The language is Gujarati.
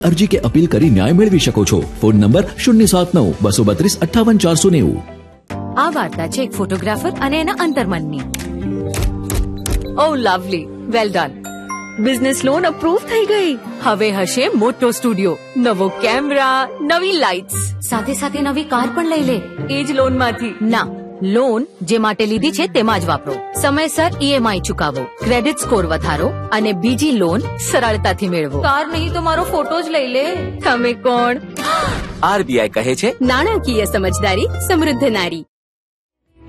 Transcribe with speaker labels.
Speaker 1: અરજી કે અપીલ કરી ન્યાય મેળવી શકો છો. Phone number 079-232-58-490.
Speaker 2: આ વાર્તા છે એક ફોટોગ્રાફર અને એના અંતર્મનની. ઓ lovely, well done. Business loan approve થઈ ગઈ. હવે હશે મોટો સ્ટુડિયો, નવો કેમેરા, નવી લાઇટ્સ, સાથે સાથે નવી કાર પણ લઈ લે. એ જ લોન માંથી ના, લોન જે માટે લીધી છે તેમાં જ વાપરો. સમયસર ઈએમઆઈ ચૂકવો, ક્રેડિટ સ્કોર વધારો અને બીજી લોન સરળતાથી મેળવો. કાર નહીં તો મારો ફોટો જ લઈ લે. તમે કોણ?
Speaker 3: આરબીઆઈ કહે છે,
Speaker 2: નાણાકીય સમજદારી સમૃદ્ધ નારી.